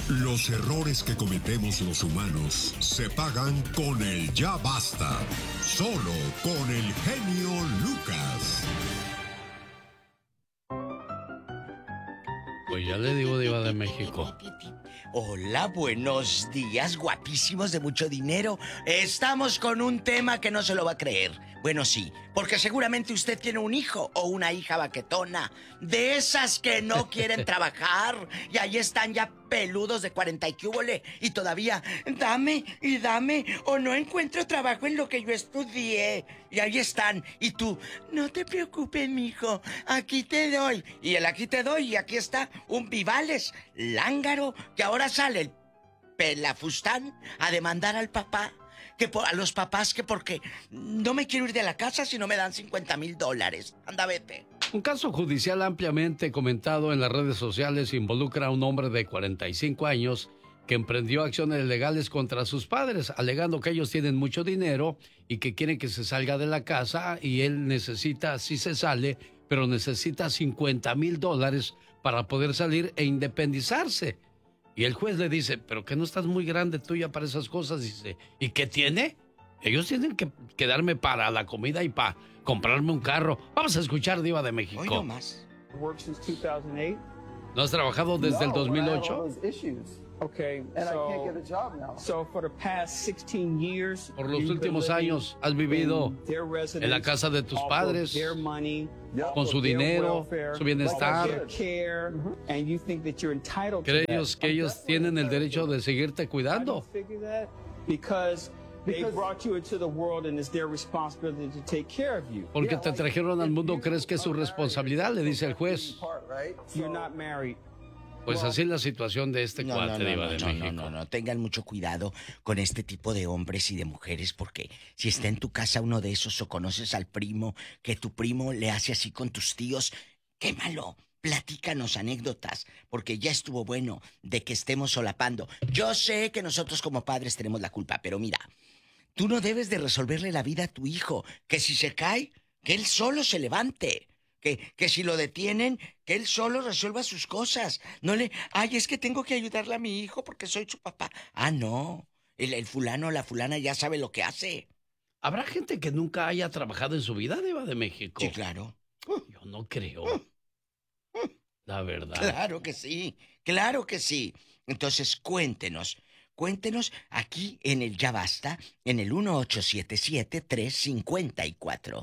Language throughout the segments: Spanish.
Los errores que cometemos los humanos se pagan con el ya basta. Solo con el genio Lucas. Pues ya le digo, Diva de México. Hola, buenos días, guapísimos de mucho dinero. Estamos con un tema que no se lo va a creer. Bueno, sí, porque seguramente usted tiene un hijo o una hija baquetona, de esas que no quieren trabajar y ahí están ya peludos de 40 y cúbole y todavía dame y dame o no encuentro trabajo en lo que yo estudié. Y ahí están. Y tú, no te preocupes, mijo, aquí te doy. Y el aquí te doy y aquí está un Vivales lángaro que ahora sale el pelafustán a demandar al papá. A los papás que porque no me quiero ir de la casa si no me dan $50,000. Anda, vete. Un caso judicial ampliamente comentado en las redes sociales involucra a un hombre de 45 años que emprendió acciones legales contra sus padres, alegando que ellos tienen mucho dinero y que quieren que se salga de la casa y él necesita, sí se sale, pero necesita $50,000 para poder salir e independizarse. Y el juez le dice, pero que no estás muy grande tú ya para esas cosas. Dice, ¿y qué tiene? Ellos tienen que darme para la comida y para comprarme un carro. Vamos a escuchar, Diva de México. Hoy no más. ¿No has trabajado desde el 2008? Por los últimos años has vivido en la casa de tus padres, con su dinero, su bienestar. ¿Crees que ellos tienen el derecho de seguirte cuidando? Porque te trajeron al mundo, ¿crees que es su responsabilidad? Le dice el juez. Pues así es la situación de este cuate, Diva de México. No, tengan mucho cuidado con este tipo de hombres y de mujeres, porque si está en tu casa uno de esos o conoces al primo, que tu primo le hace así con tus tíos, quémalo. Platícanos anécdotas, porque ya estuvo bueno de que estemos solapando. Yo sé que nosotros como padres tenemos la culpa, pero mira, tú no debes de resolverle la vida a tu hijo, que si se cae, que él solo se levante. Que si lo detienen, que él solo resuelva sus cosas. No ay, es que tengo que ayudarle a mi hijo porque soy su papá. Ah, no. El fulano o la fulana ya sabe lo que hace. ¿Habrá gente que nunca haya trabajado en su vida, Diva de México? Sí, claro. Yo no creo. La verdad. Claro que sí. Claro que sí. Entonces, cuéntenos aquí en el Ya Basta, en el 1877-354.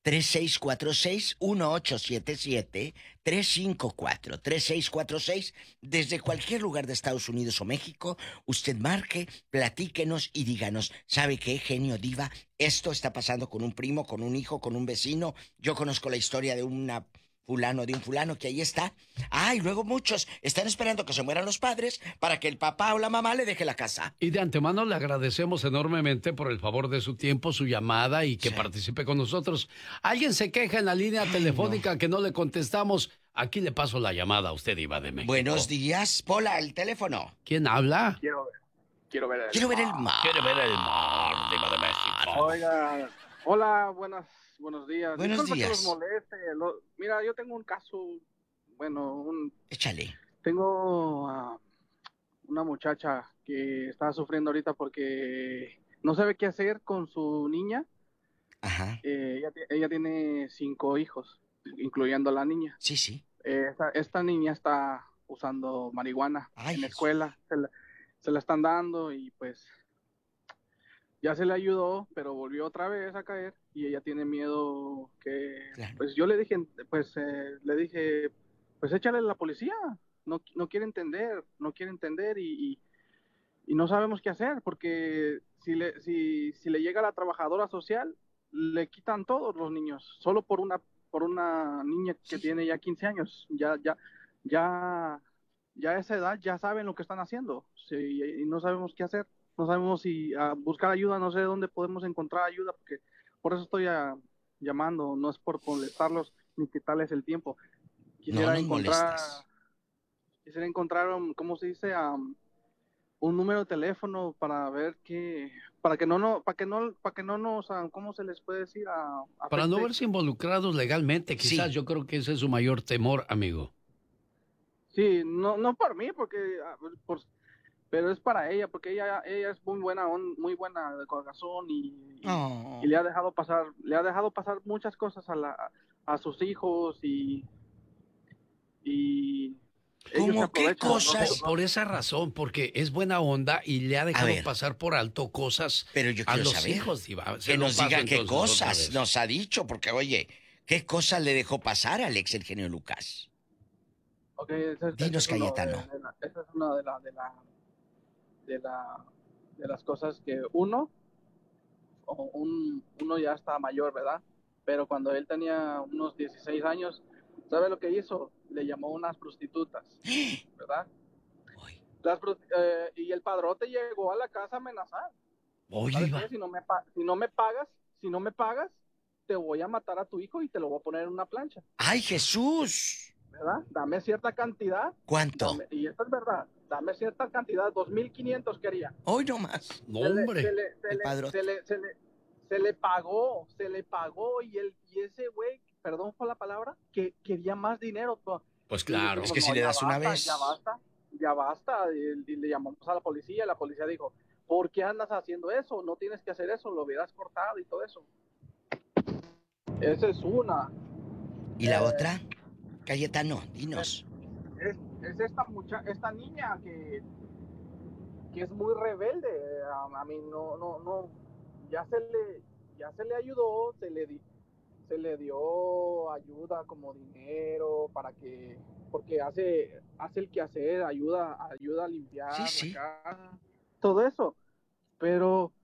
3646-1877-354-3646. Desde cualquier lugar de Estados Unidos o México, usted marque, platíquenos y díganos, ¿sabe qué, genio diva? Esto está pasando con un primo, con un hijo, con un vecino. Yo conozco la historia de un fulano que ahí está. Ah, y luego muchos están esperando que se mueran los padres para que el papá o la mamá le deje la casa. Y de antemano le agradecemos enormemente por el favor de su tiempo, su llamada y que participe con nosotros. Alguien se queja en la línea telefónica que no le contestamos. Aquí le paso la llamada a usted, Diva de México. Buenos días, Pola, el teléfono. ¿Quién habla? Quiero ver el mar. Quiere ver el mar, Diva de México. Oiga, hola, buenos días. Buenos Disculpa días. que los moleste. Mira, yo tengo un caso, Échale. Tengo una muchacha que está sufriendo ahorita porque no sabe qué hacer con su niña. Ajá. Ella tiene 5 hijos, incluyendo a la niña. Sí. Esta niña está usando marihuana en la escuela. Se la están dando y pues ya se le ayudó, pero volvió otra vez a caer y ella tiene miedo que... Claro. Pues yo le dije, pues échale a la policía. No quiere entender y no sabemos qué hacer, porque si le llega a la trabajadora social, le quitan todos los niños, solo por una niña que tiene ya 15 años. Ya a esa edad ya saben lo que están haciendo, sí, y no sabemos qué hacer. No sabemos si buscar ayuda, no sé dónde podemos encontrar ayuda, porque por eso estoy llamando, no es por molestarlos ni quitarles el tiempo. Quisiera encontrar, ¿cómo se dice? Un número de teléfono para ver para que no nos, ¿cómo se les puede decir? Para no verse involucrados legalmente, quizás. Sí. Yo creo que ese es su mayor temor, amigo. Sí, no por mí, porque pero es para ella, porque ella es muy buena de corazón y le ha dejado pasar muchas cosas a sus hijos y ellos se ¿Qué aprovechan. cosas? Por esa razón, porque es buena onda y le ha dejado pasar por alto cosas pero yo a quiero los saber, hijos, Diva. que nos diga qué cosas nos ha dicho, porque oye, ¿qué cosas le dejó pasar a Alex, el genio Lucas? Okay, Dinos, Cayetano. Esa es una de las cosas que uno ya está mayor, ¿verdad? Pero cuando él tenía unos 16 años, ¿sabe lo que hizo? Le llamó unas prostitutas, ¿verdad? Y el padrote llegó a la casa a amenazar. Oye, ¿Sabes qué? Si no me pagas, te voy a matar a tu hijo y te lo voy a poner en una plancha. ¡Ay, Jesús! ¿Verdad? Dame cierta cantidad. ¿Cuánto? Y esto es verdad. Dame cierta cantidad, 2,500 quería. Hoy no más. No, hombre. Se le pagó y ese güey, perdón por la palabra, que quería más dinero. Pues claro. Es que si le das una vez. Ya basta. Y le llamamos a la policía dijo, ¿por qué andas haciendo eso? No tienes que hacer eso, lo hubieras cortado y todo eso. Esa es una. ¿Y la otra? Cayetano, dinos. Es esta niña que es muy rebelde. A mí no, ya se le ayudó, se le dio ayuda como dinero porque hace el quehacer, ayuda a limpiar Sí. la casa, todo eso. Pero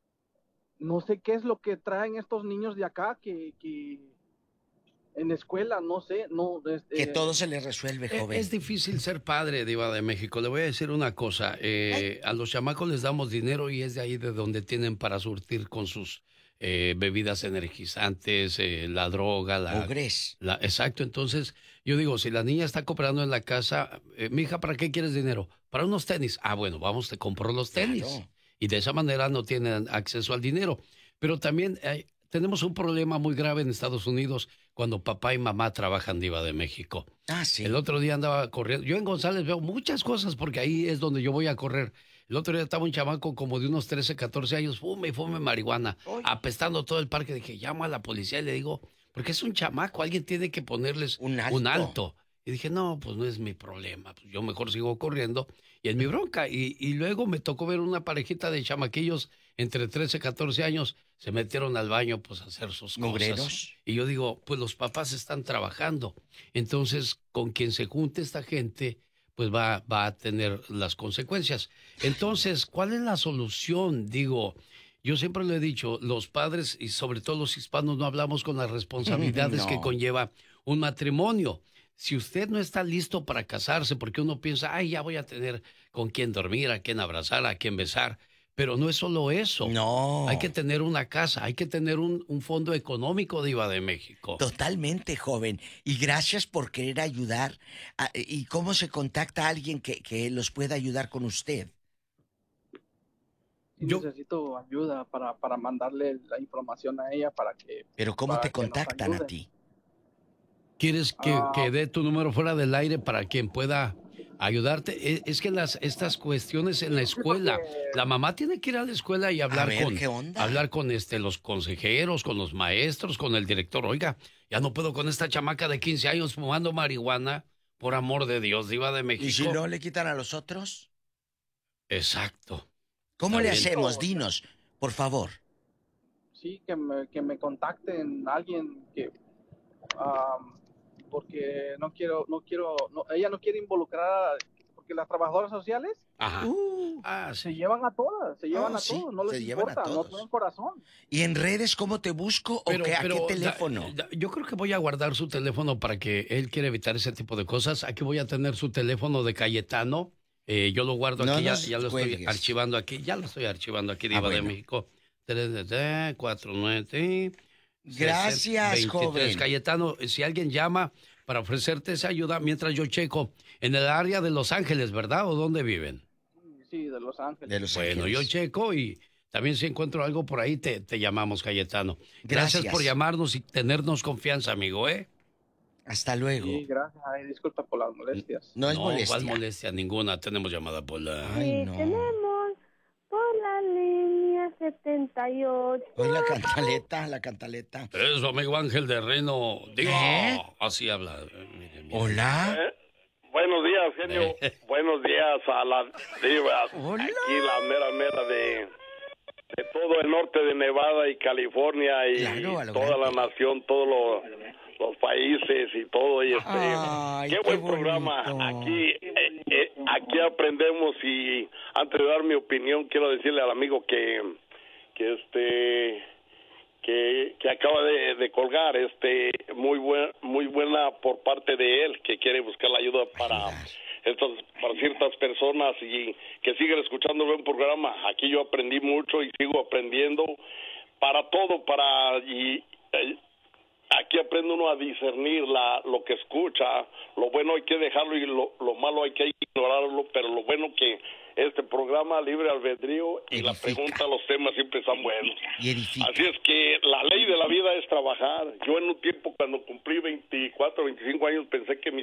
no sé qué es lo que traen estos niños de acá que en la escuela, no sé, que todo se les resuelve, joven. Es difícil ser padre, Diva de México. Le voy a decir una cosa. A los chamacos les damos dinero y es de ahí de donde tienen para surtir con sus bebidas energizantes, la droga, exacto. Entonces, yo digo, si la niña está cooperando en la casa, mija, ¿para qué quieres dinero? Para unos tenis. Ah, bueno, vamos, te compro los tenis. Claro. Y de esa manera no tienen acceso al dinero. Pero también tenemos un problema muy grave en Estados Unidos cuando papá y mamá trabajan, Diva de México. Ah, sí. El otro día andaba corriendo. Yo en González veo muchas cosas porque ahí es donde yo voy a correr. El otro día estaba un chamaco como de unos 13, 14 años, fume marihuana, apestando todo el parque. Dije, llamo a la policía y le digo, porque es un chamaco, alguien tiene que ponerles un alto. Y dije, no, pues no es mi problema, pues yo mejor sigo corriendo y es mi bronca. Y luego me tocó ver una parejita de chamaquillos entre 13 y 14 años, se metieron al baño pues a hacer sus cosas. Y yo digo, pues los papás están trabajando. Entonces, con quien se junte esta gente, pues va a tener las consecuencias. Entonces, ¿cuál es la solución? Digo, yo siempre lo he dicho, los padres y sobre todo los hispanos no hablamos con las responsabilidades que conlleva un matrimonio. Si usted no está listo para casarse, porque uno piensa, ay, ya voy a tener con quién dormir, a quién abrazar, a quién besar. Pero no es solo eso. No. Hay que tener una casa, hay que tener un fondo económico, Diva de México. Totalmente, joven. Y gracias por querer ayudar. ¿Y cómo se contacta a alguien que los pueda ayudar con usted? Yo necesito ayuda para mandarle la información a ella para que... ¿Pero cómo te contactan a ti? ¿Quieres que dé tu número fuera del aire para quien pueda ayudarte? Es que estas cuestiones en la escuela, la mamá tiene que ir a la escuela y hablar con los consejeros, con los maestros, con el director. Oiga, ya no puedo con esta chamaca de 15 años fumando marihuana, por amor de Dios, Diva de México. ¿Y si no le quitan a los otros? Exacto. ¿Cómo le hacemos? Dinos, por favor. Sí, que me contacten alguien que... porque ella no quiere involucrar, porque las trabajadoras sociales se llevan a todas, no les importa, no tienen corazón. ¿Y en redes cómo te busco o a qué teléfono? Yo creo que voy a guardar su teléfono para que él quiera evitar ese tipo de cosas. Aquí voy a tener su teléfono de Cayetano, yo lo guardo aquí, ya lo estoy archivando aquí, Diva de México. 349... Gracias, 23, joven. Cayetano, si alguien llama para ofrecerte esa ayuda, mientras yo checo, en el área de Los Ángeles, ¿verdad? ¿O dónde viven? Sí, de Los Ángeles. Bueno, yo checo y también si encuentro algo por ahí, te llamamos, Cayetano. Gracias por llamarnos y tenernos confianza, amigo, ¿eh? Hasta luego. Sí, gracias. Ay, disculpa por las molestias. No es molestia. ¿Cuál molestia? Ninguna. Tenemos llamada, Pola. Ay, no. Tenemos por la línea 78. Oye, la cantaleta. Eso, amigo Ángel de Reno. Digo, así habla. Mire. Hola. Buenos días, genio. Buenos días a la diva. Hola. Aquí la mera de todo el norte de Nevada y California y Claro, toda la nación, todos los países y todo. Y Ay, qué buen programa. Aquí aprendemos y antes de dar mi opinión quiero decirle al amigo que acaba de colgar, muy buena por parte de él, que quiere buscar la ayuda para ciertas personas y que sigan escuchando el buen programa. Aquí yo aprendí mucho y sigo aprendiendo para todo, aquí aprende uno a discernir lo que escucha. Lo bueno hay que dejarlo y lo malo hay que ignorarlo, pero lo bueno que este programa Libre Albedrío y la pregunta, los temas siempre están buenos. Así es que la ley de la vida es trabajar. Yo en un tiempo cuando cumplí 24, 25 años pensé que mi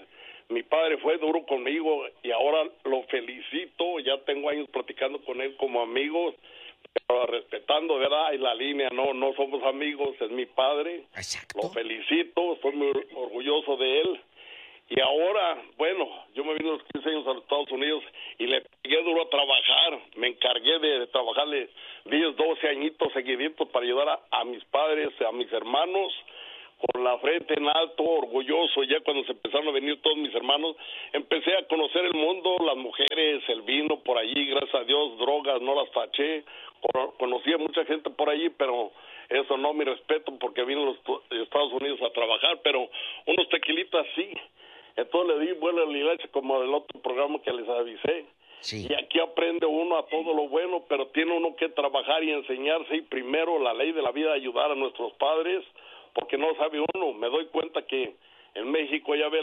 padre fue duro conmigo y ahora lo felicito. Ya tengo años platicando con él como amigos, pero respetando, ¿verdad? Y la línea, no somos amigos, es mi padre. Exacto. Lo felicito, estoy muy orgulloso de él. Y ahora, bueno, yo me vine a los 15 años a los Estados Unidos y le pegué duro a trabajar. Me encargué de trabajarle 10, 12 añitos seguiditos para ayudar a mis padres, a mis hermanos, con la frente en alto, orgulloso. Ya cuando se empezaron a venir todos mis hermanos, empecé a conocer el mundo, las mujeres, el vino por allí, gracias a Dios, drogas, no las taché. Conocí a mucha gente por allí, pero eso no, mi respeto, porque vine a los Estados Unidos a trabajar, pero unos tequilitas sí. Entonces le di vuelo a la leche como del otro programa que les avisé. Sí. Y aquí aprende uno a todo lo bueno, pero tiene uno que trabajar y enseñarse. Y primero la ley de la vida, ayudar a nuestros padres, porque no sabe uno. Me doy cuenta que en México ya ve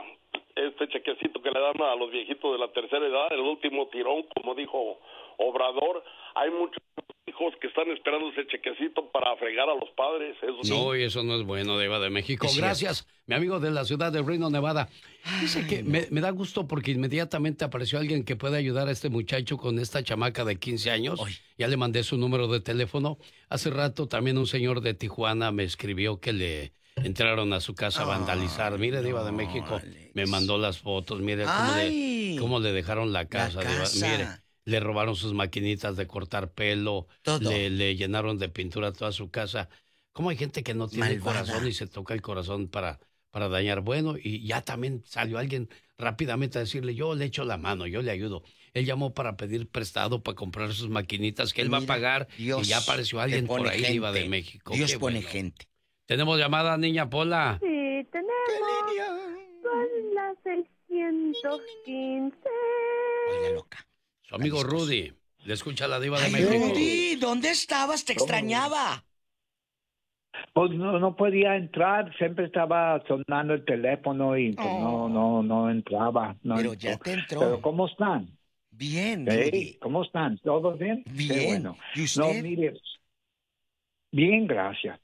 este chequecito que le dan a los viejitos de la tercera edad, el último tirón, como dijo Obrador. Hay muchos hijos que están esperando ese chequecito para fregar a los padres. Eso no, y eso no es bueno, Diva de México. Gracias, mi amigo de la ciudad de Reno, Nevada. Dice que me da gusto porque inmediatamente apareció alguien que puede ayudar a este muchacho con esta chamaca de 15 años. Ya le mandé su número de teléfono. Hace rato también un señor de Tijuana me escribió que le entraron a su casa a vandalizar. Mire, Diva de México, me mandó las fotos. Mire cómo le dejaron la casa. Diva. Mire, le robaron sus maquinitas de cortar pelo, le llenaron de pintura toda su casa. ¿Cómo hay gente que no tiene corazón y se toca el corazón para dañar? Bueno, y ya también salió alguien rápidamente a decirle, yo le echo la mano, yo le ayudo. Él llamó para pedir prestado para comprar sus maquinitas que él va a pagar. Dios, y ya apareció alguien por ahí, Diva de México. Dios pone gente. ¿Tenemos llamada, niña Pola? Sí, tenemos. Son las 615. Oiga, loca. Su amigo Rudy, le escucha la Diva de México. Rudy, ¿dónde estabas? Te extrañaba. Pues no podía entrar, siempre estaba sonando el teléfono y pues no entraba. Pero ya te entró. Pero ¿cómo están? Bien, Rudy. ¿Cómo están? ¿Todos bien? Bien. Qué bueno. ¿Y usted? No, mire, bien, gracias.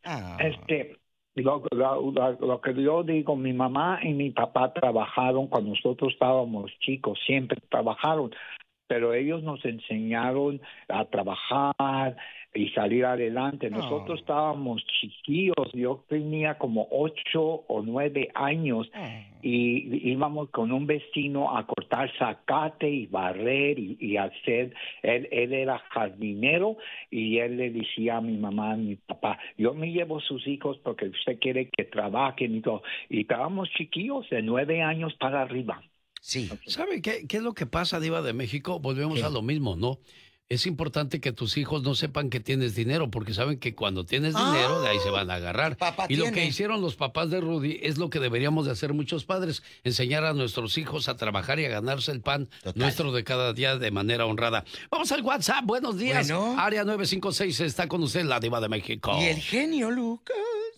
Lo que yo digo, mi mamá y mi papá trabajaron cuando nosotros estábamos chicos, siempre trabajaron. Pero ellos nos enseñaron a trabajar y salir adelante. Nosotros estábamos chiquillos, yo tenía como 8 o 9 años y íbamos con un vecino a cortar zacate y barrer y hacer, él era jardinero y él le decía a mi mamá, a mi papá, yo me llevo sus hijos porque usted quiere que trabajen y todo. Y estábamos chiquillos de 9 años para arriba. Sí. ¿Sabe qué es lo que pasa, Diva de México? Volvemos a lo mismo, ¿no? Es importante que tus hijos no sepan que tienes dinero, porque saben que cuando tienes dinero, de ahí se van a agarrar. Y lo que hicieron los papás de Rudy es lo que deberíamos de hacer muchos padres, enseñar a nuestros hijos a trabajar y a ganarse el pan nuestro de cada día de manera honrada. Vamos al WhatsApp, buenos días. Área 956, está con usted la Diva de México. Y el genio Lucas.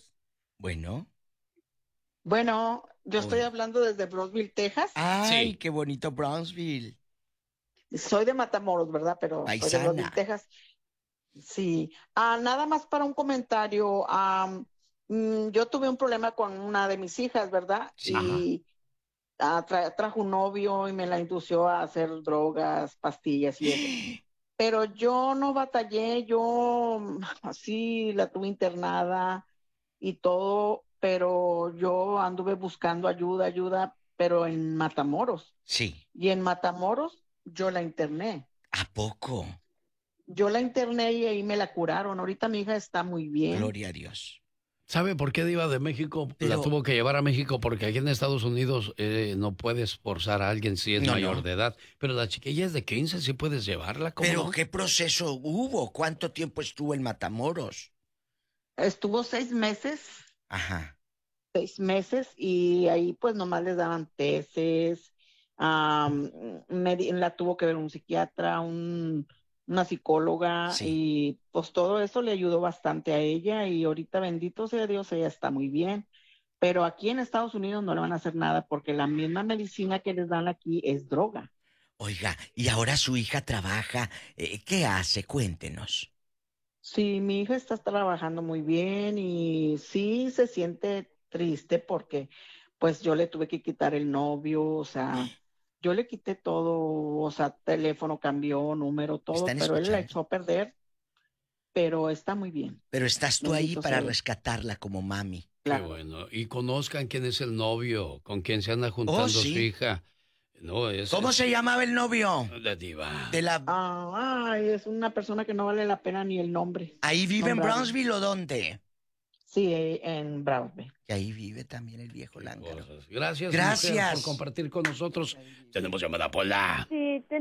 Bueno, yo estoy hablando desde Brownsville, Texas. Ay, qué bonito Brownsville. Soy de Matamoros, ¿verdad? Pero soy de Brownsville, Texas. Sí. Nada más para un comentario. Yo tuve un problema con una de mis hijas, ¿verdad? Sí. Y trajo un novio y me la indució a hacer drogas, pastillas y eso. Pero yo no batallé, yo así la tuve internada y todo, pero yo anduve buscando ayuda, pero en Matamoros. Sí. Y en Matamoros yo la interné. ¿A poco? Yo la interné y ahí me la curaron. Ahorita mi hija está muy bien. Gloria a Dios. ¿Sabe por qué Diva de México la tuvo que llevar a México? Porque aquí en Estados Unidos no puedes forzar a alguien si es mayor de edad. Pero la chiquilla es de 15, sí puedes llevarla. ¿Cómo ¿Pero no? qué proceso hubo? ¿Cuánto tiempo estuvo en Matamoros? Estuvo 6 meses. Ajá. 6 meses y ahí pues nomás les daban tesis. La tuvo que ver un psiquiatra, una psicóloga, Sí. y pues todo eso le ayudó bastante a ella y ahorita, bendito sea Dios, ella está muy bien. Pero aquí en Estados Unidos no le van a hacer nada porque la misma medicina que les dan aquí es droga. Oiga, y ahora su hija trabaja. ¿Qué hace? Cuéntenos. Sí, mi hija está trabajando muy bien y sí se siente triste porque pues yo le tuve que quitar el novio, o sea, yo le quité todo, o sea, teléfono cambió, número, todo, ¿Están pero él la escuchando? echó a perder, pero está muy bien. Pero estás tú ahí Bendito para sea Dios. rescatarla como mami. Qué Claro. bueno. Y conozcan quién es el novio, con quién se anda juntando sí. su hija. No, ¿Cómo se llamaba el novio? De Diva. De la... Ay, es una persona que no vale la pena ni el nombre. ¿Ahí vive en nombrarlo. Brownsville o dónde? Sí, en Brownsville. Y ahí vive también el viejo lángaro. Gracias, Gracias mujer, por compartir con nosotros. Tenemos llamada, Pola. Sí,